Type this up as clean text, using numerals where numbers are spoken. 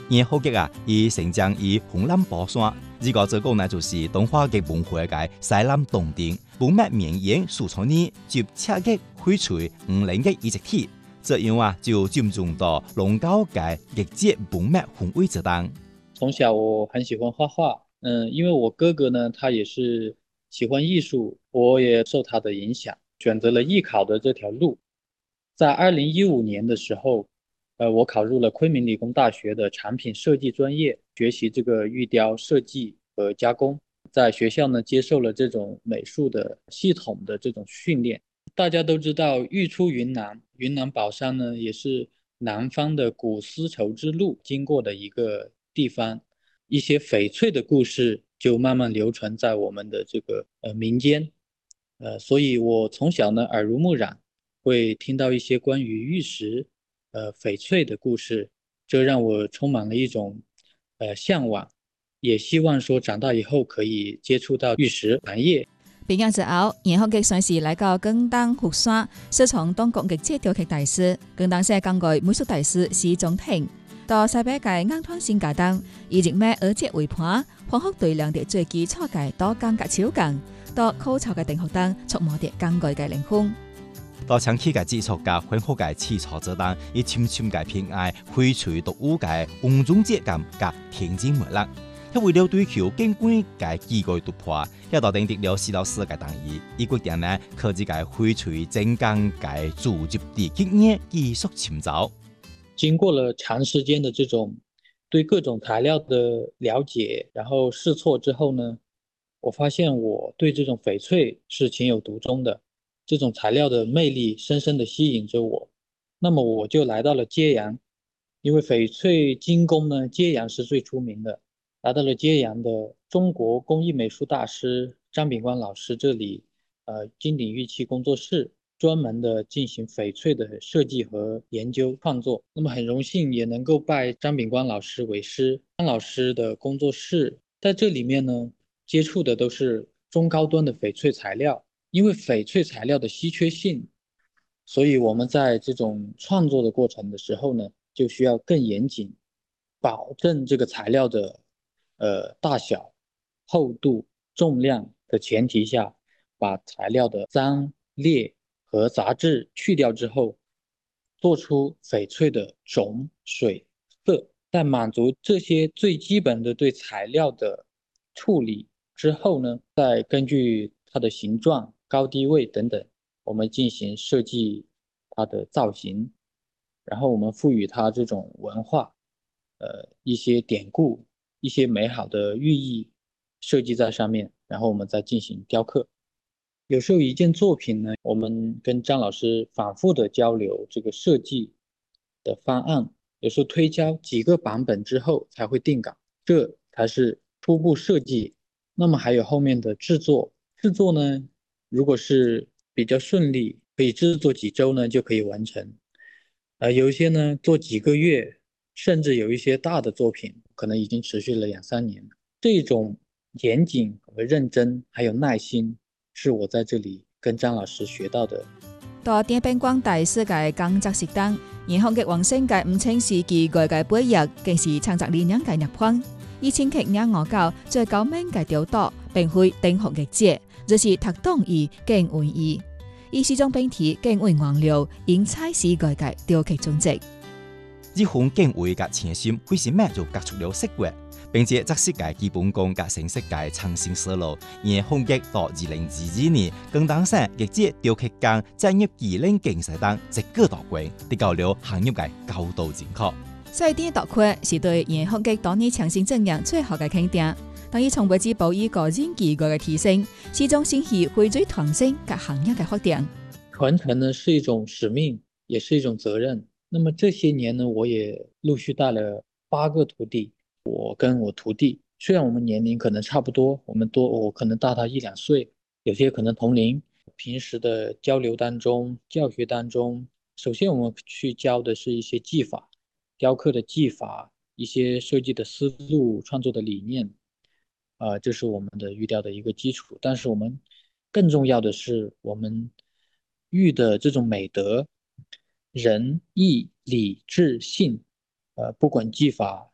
因好剧啊，伊成长于红蓝宝山，如果这个呢就是动画剧文化嘅西南洞顶，不灭绵延数千年，接赤剧翡翠五零嘅遗迹体，这样啊就进入到龙高嘅剧节不灭氛围之当。 从小我很喜欢画画，因为我哥哥呢，他也是喜欢艺术，我也受他的影响，选择了艺考的这条路。在2015年的时候，我考入了昆明理工大学的产品设计专业，学习这个玉雕设计和加工。在学校呢，接受了这种美术的系统的这种训练。大家都知道，玉出云南，云南保山呢，也是南方的古丝绸之路经过的一个地方，一些翡翠的故事就慢慢流传在我们的这个民间。所以我从小呢耳濡目染，会听到一些关于玉石、翡翠的故事，这让我充满了一种向往，也希望说长大以后可以接触到玉石行业。 毕業之後，然後嘅算是嚟到廣東福山，師從當國嘅這雕刻大師，廣東省港外美術大師施宗廷，到西北嘅硬湯性家當，以及咩而節為伴，豐富對兩啲最基礎嘅多感覺超感，到考察嘅定學當，觸摸啲港外嘅靈魂。 到長期嘅基礎嘅豐富嘅基礎之當，以深深嘅偏愛翡翠獨有嘅黃種質感嘅天真無辣。他為了追求更關嘅技藝突破，也到定得了施老師嘅同意，伊決定呢靠這個翡翠精鋼嘅組織地經驗技術尋找。 經過了長時間的這種對各種材料的了解，然後試錯之後呢，我發現我對這種翡翠是情有獨鍾的，這種材料的魅力深深地吸引着我。那麼我就來到了揭陽，因為翡翠精工呢，揭陽是最出名的。來到了揭陽的中國工藝美術大師張炳光老師這裡，金鼎玉器工作室，專門的進行翡翠的設計和研究創作。那麼很榮幸也能夠拜張炳光老師為師。張老師的工作室在這裡面呢，接觸的都是中高端的翡翠材料。因為翡翠材料的稀缺性，所以我們在這種創作的過程的時候呢，就需要更嚴謹，保證這個材料的大小、厚度、重量的前提下，把材料的髒裂和雜質去掉之後，做出翡翠的種、水、色。在滿足這些最基本的對材料的處理之後呢，再根據它的形狀、高低位等等，我們進行設計它的造型，然後我們賦予它這種文化，一些典故。一些美好的寓意設計在上面，然後我們再進行雕刻。有時候一件作品呢，我們跟張老師反覆的交流這個設計的方案，有時候推敲幾個版本之後才會定稿，這才是初步設計。那麼還有後面的製作，製作呢，如果是比較順利，可以製作幾週呢就可以完成。有一些呢做幾個月，甚至有一些大的作品可能已經持續了2-3年。這種嚴謹和認真還有耐心是我在這裡跟張老師學到的。 到電邊光大師嘅工作室當，然後嘅黃星嘅5清世紀嘅背約，更是創作理念嘅入框。以前劇讓我教最高明嘅雕刀，並會定學嘅節，就是讀懂意更為意。以施宗廷更為黃流，因彩絲嘅雕刻種植。 這份敬畏嘅情心，會是咩就結出了釋懷，並且則是嘅基本功嘅成色嘅創新思路，而風格到2022年，廣東省亦即雕刻工專業技能競賽當一個大會，得到了行業嘅高度認可。 所以呢大會是對原風格當年創新證明最好嘅肯定。當以從未之保以個人技藝嘅提升，始終先係匯聚創新嘅行業嘅發展。 傳承呢是一種使命，也是一種責任。那麼這些年呢，我也陸續帶了8個徒弟。我跟我徒弟，雖然我們年齡可能差不多，我可能大他1-2歲，有些可能同齡。平時的交流當中、教學當中，首先我們去教的是一些技法，雕刻的技法，一些設計的思路、創作的理念，這是我們的玉雕的一個基礎。但是我們更重要的是，我們玉的這種美德。仁義禮智信，不管技法